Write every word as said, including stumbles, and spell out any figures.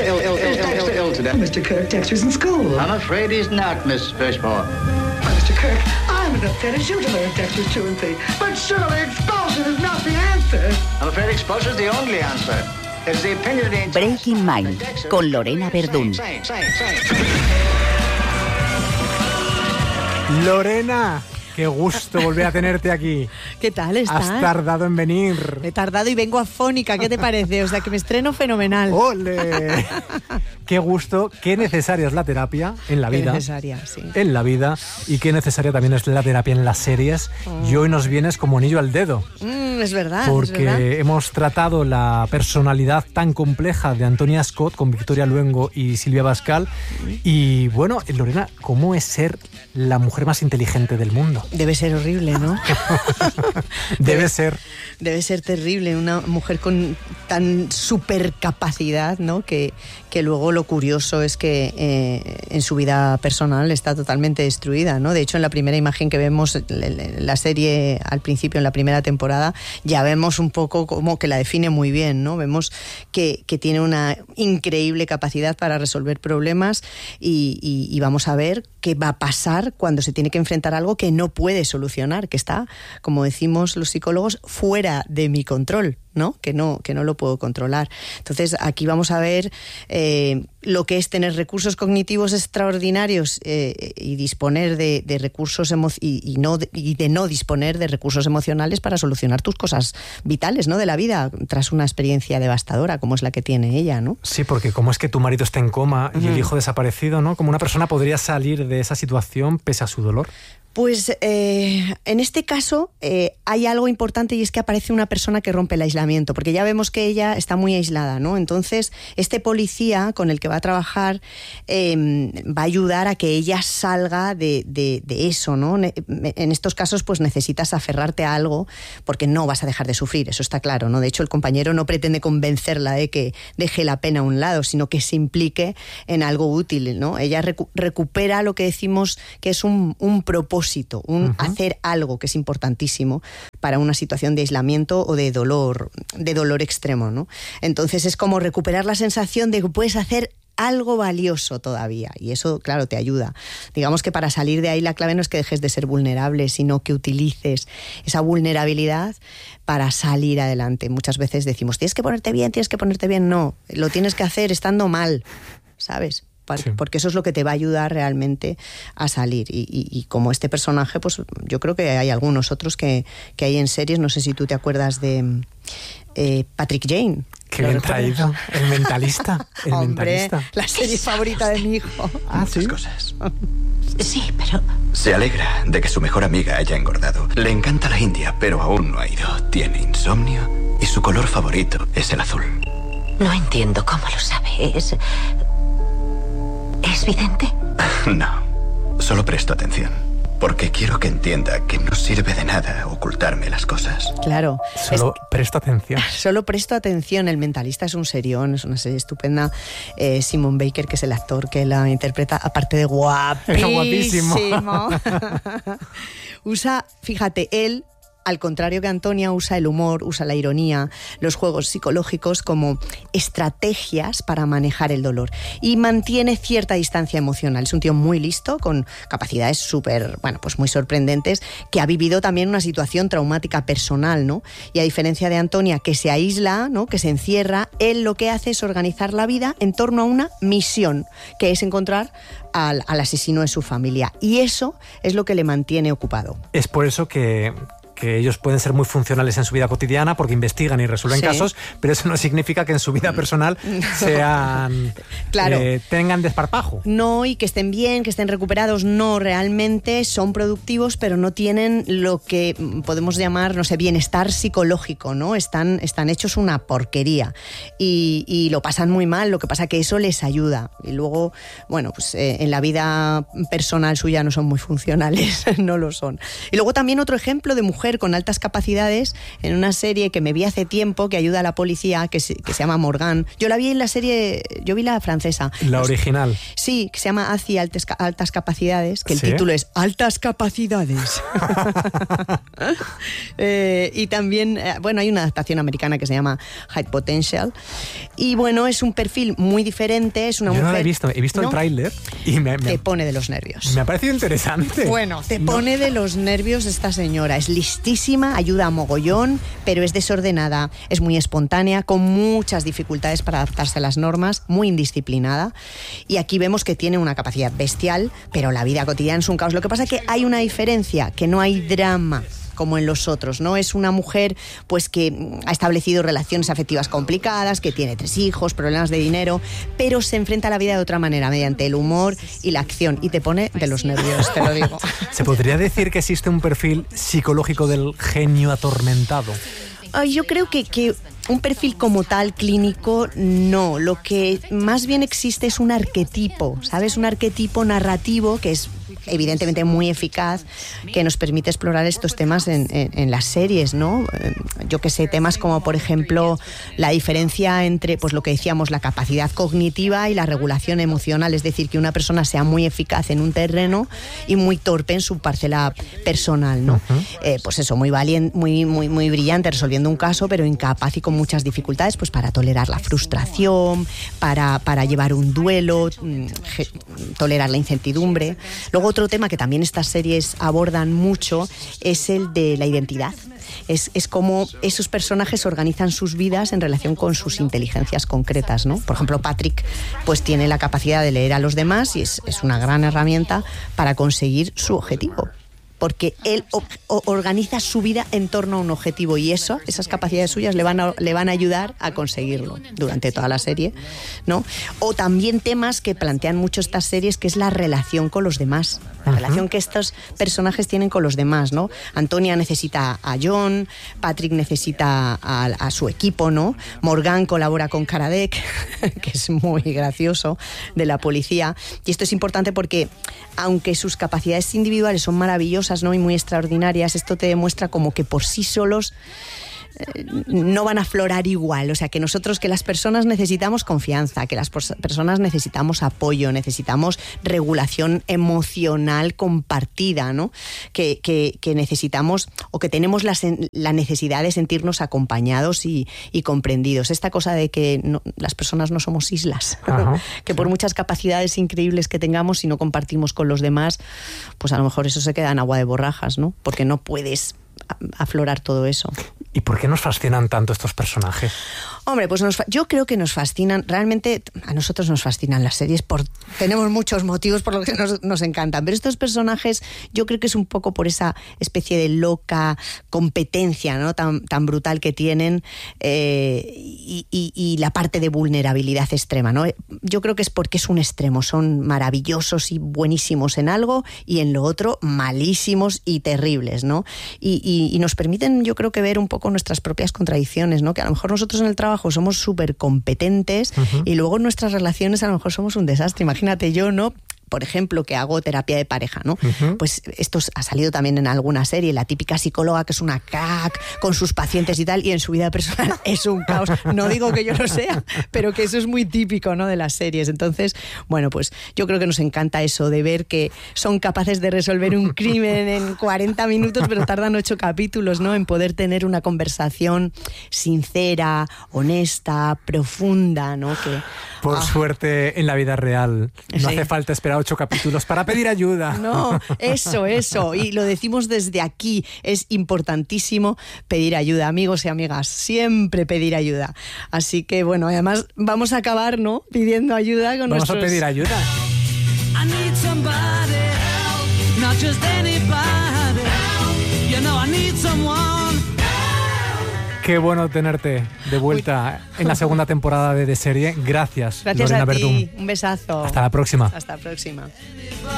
ill, ill, ill, ill, ill, ill today. Mister Kirk, Dexter's in school. I'm afraid he's not, Miss Fishmore. Mister Kirk, I'm as upset as you to learn Dexter's truancy. But surely expulsion is not the answer. I'm afraid expulsion is the only answer. It's the opinion of the... Breaking Mind, con Lorena Verdún. Same, same, same, same. Lorena, qué gusto volver a tenerte aquí. ¿Qué tal estás? Has tardado en venir. He tardado y vengo afónica, ¿qué te parece? O sea, que me estreno fenomenal. ¡Ole! Qué gusto, qué necesaria es la terapia en la Qué vida. necesaria, sí. En la vida, y qué necesaria también es la terapia en las series. Oh. Y hoy nos vienes como anillo al dedo. Mm, es verdad, Porque es verdad. hemos tratado la personalidad tan compleja de Antonia Scott con Victoria Luengo y Silvia Pascal. Y bueno, Lorena, ¿cómo es ser la mujer más inteligente del mundo? Debe ser horrible, ¿no? Debe, debe ser. Debe ser terrible, una mujer con tan supercapacidad, ¿no? Que, que luego lo curioso es que eh, en su vida personal está totalmente destruida, ¿no? De hecho, en la primera imagen que vemos la serie al principio, en la primera temporada, ya vemos un poco como que la define muy bien, ¿no? Vemos que, que tiene una increíble capacidad para resolver problemas y, y, y vamos a ver qué va a pasar cuando se tiene que enfrentar a algo que no puede solucionar, que está, como decimos los psicólogos, fuera de mi control, ¿no? Que no, que no lo puedo controlar. Entonces, aquí vamos a ver eh, lo que es tener recursos cognitivos extraordinarios eh, y disponer de, de recursos emo- y, y, no, y de no disponer de recursos emocionales para solucionar tus cosas vitales, ¿no? De la vida, tras una experiencia devastadora como es la que tiene ella, ¿no? Sí, porque como es que tu marido está en coma y uh-huh. el hijo desaparecido, ¿no? ¿Cómo una persona podría salir de esa situación pese a su dolor? Pues eh, en este caso eh, hay algo importante y es que aparece una persona que rompe el aislamiento, porque ya vemos que ella está muy aislada, ¿no? Entonces, este policía con el que va a trabajar eh, va a ayudar a que ella salga de, de, de eso, ¿no? En estos casos, pues necesitas aferrarte a algo porque no vas a dejar de sufrir, eso está claro, ¿no? De hecho, el compañero no pretende convencerla de que deje la pena a un lado, sino que se implique en algo útil, ¿no? Ella recu- recupera lo que decimos que es un, un propósito, un uh-huh. hacer algo que es importantísimo para una situación de aislamiento o de dolor, de dolor extremo, ¿no? Entonces es como recuperar la sensación de que puedes hacer algo valioso todavía, y eso, claro, te ayuda. Digamos que para salir de ahí la clave no es que dejes de ser vulnerable, sino que utilices esa vulnerabilidad para salir adelante. Muchas veces decimos, tienes que ponerte bien, tienes que ponerte bien. No, lo tienes que hacer estando mal, ¿sabes? Sí. Porque eso es lo que te va a ayudar realmente a salir. Y, y, y como este personaje, pues yo creo que hay algunos otros que, que hay en series. No sé si tú te acuerdas de eh, Patrick Jane. Qué bien traído. El mentalista. El Hombre, mentalista. La serie favorita de mi hijo. Ah, ¿sí? Cosas. Sí, pero... Se alegra de que su mejor amiga haya engordado. Le encanta la India, pero aún no ha ido. Tiene insomnio y su color favorito es el azul. No entiendo cómo lo sabe. Es... ¿Es vidente? No, solo presto atención, porque quiero que entienda que no sirve de nada ocultarme las cosas. Claro. Solo es, presto atención. Solo presto atención. El mentalista es un serión, es una serie estupenda. Eh, Simon Baker, que es el actor que la interpreta, aparte de guapísimo. guapísimo. Usa, fíjate, él... Al contrario que Antonia, usa el humor, usa la ironía, los juegos psicológicos como estrategias para manejar el dolor y mantiene cierta distancia emocional. Es un tío muy listo, con capacidades súper, bueno, pues muy sorprendentes, que ha vivido también una situación traumática personal, ¿no? Y a diferencia de Antonia, que se aísla, ¿no? Que se encierra, él lo que hace es organizar la vida en torno a una misión, que es encontrar al, al asesino de su familia. Y eso es lo que le mantiene ocupado. Es por eso que... que ellos pueden ser muy funcionales en su vida cotidiana porque investigan y resuelven sí. casos, pero eso no significa que en su vida personal no. sean claro. eh, tengan desparpajo. No, y que estén bien, que estén recuperados, no, realmente son productivos, pero no tienen lo que podemos llamar, no sé, bienestar psicológico, ¿no? Están, están hechos una porquería y, y lo pasan muy mal, lo que pasa que eso les ayuda. Y luego, bueno, pues eh, en la vida personal suya no son muy funcionales, no lo son. Y luego también otro ejemplo de mujer mujer con altas capacidades en una serie que me vi hace tiempo que ayuda a la policía, que se, que se llama Morgan. Yo la vi en la serie, yo vi la francesa. La original. Sí, que se llama Azi, altas, altas capacidades, que el ¿Sí? título es Altas capacidades. eh, y también, eh, bueno, hay una adaptación americana que se llama High Potential. Y bueno, es un perfil muy diferente, es una Yo mujer... no la he visto, he visto ¿no? el tráiler y me, me, Te pone de los nervios. me ha parecido interesante. Bueno, te No. pone de los nervios esta señora. Es listísima, ayuda a mogollón, pero es desordenada, es muy espontánea, con muchas dificultades para adaptarse a las normas, muy indisciplinada. Y aquí vemos que tiene una capacidad bestial, pero la vida cotidiana es un caos. Lo que pasa es que hay una diferencia, que no hay drama como en los otros, ¿no? Es una mujer pues que ha establecido relaciones afectivas complicadas, que tiene tres hijos, problemas de dinero, pero se enfrenta a la vida de otra manera, mediante el humor y la acción, y te pone de los nervios, te lo digo. ¿Se podría decir que existe un perfil psicológico del genio atormentado? Ay, yo creo que, que un perfil como tal clínico no, lo que más bien existe es un arquetipo, ¿sabes? Un arquetipo narrativo que es evidentemente muy eficaz, que nos permite explorar estos temas en, en, en las series, ¿no? Yo que sé, temas como por ejemplo la diferencia entre, pues lo que decíamos, la capacidad cognitiva y la regulación emocional, es decir, que una persona sea muy eficaz en un terreno y muy torpe en su parcela personal, ¿no? Uh-huh. Eh, pues eso, muy valiente, muy, muy, muy brillante resolviendo un caso, pero incapaz y con muchas dificultades pues para tolerar la frustración, para, para llevar un duelo, tolerar la incertidumbre. Luego otro tema que también estas series abordan mucho es el de la identidad. Es, es cómo esos personajes organizan sus vidas en relación con sus inteligencias concretas, ¿no? Por ejemplo, Patrick pues tiene la capacidad de leer a los demás y es, es una gran herramienta para conseguir su objetivo, porque él o, o, organiza su vida en torno a un objetivo y eso, esas capacidades suyas le van a, le van a ayudar a conseguirlo durante toda la serie, ¿no? O también temas que plantean mucho estas series, que es la relación con los demás, la uh-huh. relación que estos personajes tienen con los demás, ¿no? Antonia necesita a John, Patrick necesita a, a su equipo, ¿no? Morgan colabora con Karadec, que es muy gracioso, de la policía. Y esto es importante porque, aunque sus capacidades individuales son maravillosas, ¿no? y muy extraordinarias, esto te demuestra como que por sí solos eh, no van a aflorar igual, o sea que nosotros, que las personas necesitamos confianza, que las pers- personas necesitamos apoyo, necesitamos regulación emocional compartida, ¿no? que, que, que necesitamos o que tenemos la, sen- la necesidad de sentirnos acompañados y, y comprendidos. Esta cosa de que no, las personas no somos islas, que por muchas capacidades increíbles que tengamos, si no compartimos con los demás, pues a lo mejor eso se queda en agua de borrajas, ¿no? Porque no puedes aflorar todo eso. ¿Y por qué nos fascinan tanto estos personajes? Hombre, pues nos, yo creo que nos fascinan, realmente a nosotros nos fascinan las series, por, tenemos muchos motivos por los que nos, nos encantan, pero estos personajes yo creo que es un poco por esa especie de loca competencia, ¿no? tan, tan brutal que tienen eh, y, y, y la parte de vulnerabilidad extrema, ¿no? Yo creo que es porque es un extremo, son maravillosos y buenísimos en algo y en lo otro malísimos y terribles, ¿no? Y, y, y nos permiten, yo creo que ver un poco nuestras propias contradicciones, ¿no? Que a lo mejor nosotros en el trabajo somos súper competentes uh-huh. y luego en nuestras relaciones a lo mejor somos un desastre. Imagínate yo, ¿no? Por ejemplo, que hago terapia de pareja, ¿no? Uh-huh. Pues esto ha salido también en alguna serie, la típica psicóloga que es una crack con sus pacientes y tal, y en su vida personal es un caos. No digo que yo lo sea, pero que eso es muy típico, ¿no? de las series. Entonces, bueno, pues yo creo que nos encanta eso, de ver que son capaces de resolver un crimen en cuarenta minutos, pero tardan ocho capítulos, ¿no? En poder tener una conversación sincera, honesta, profunda, ¿no? Que, Por ah. suerte, en la vida real no sí. hace falta esperar ocho capítulos para pedir ayuda. No, eso, eso. Y lo decimos desde aquí. Es importantísimo pedir ayuda, amigos y amigas. Siempre pedir ayuda. Así que, bueno, además vamos a acabar, ¿no? Pidiendo ayuda con vamos nuestros... Vamos a pedir ayuda. I need somebody help, not just anybody help. You know I need someone. Qué bueno tenerte de vuelta Uy. en la segunda temporada de De Serie. Gracias, Gracias Lorena a ti. Verdún. Un besazo. Hasta la próxima. Hasta la próxima.